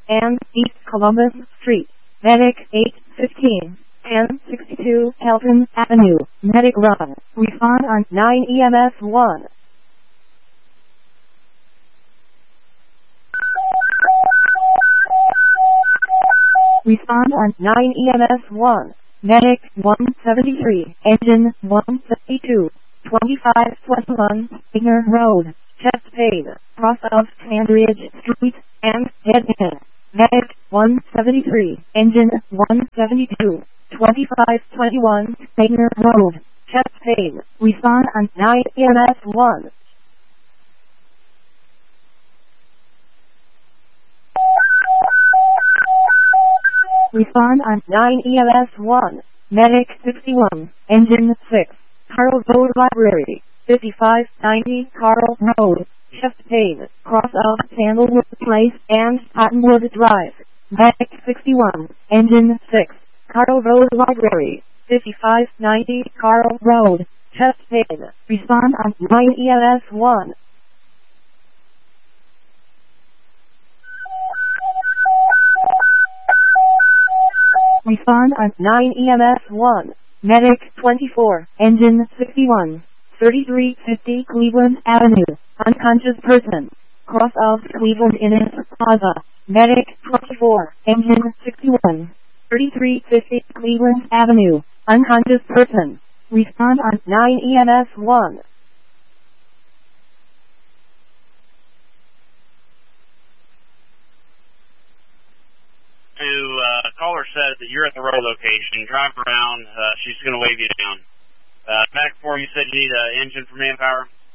and East Columbus Street. Medic 815. 1062 Elton Avenue. Medic run. Respond on 9 EMS 1. Respond on 9 EMS 1. Medic 173. Engine 172. 2521 Singer Road. Chest pain. Cross of Sandridge Street and head in. Medic 173. Engine 172. 2521 Singer Road. Chest pain. Respond on 9 EMS 1. Respond on 9 EMS 1. Medic 61. Engine 6. Carl Road Library. 5590 Carl Road. Chest pain. Cross of Sandalwood Place and Cottonwood Drive. Medic 61. Engine 6. Carl Road Library. 5590 Carl Road. Chest pain. Respond on 9 EMS 1. Respond on 9 EMS 1. Medic 24. Engine 61. 3350 Cleveland Avenue. Unconscious person. Cross of Cleveland Innes Plaza. Medic 24. Engine 61. 3350 Cleveland Avenue. Unconscious person. Respond on 9 EMS 1. Caller said that you're at the road location. Drive around. She's going to wave you down. Back before you said you need an engine for manpower.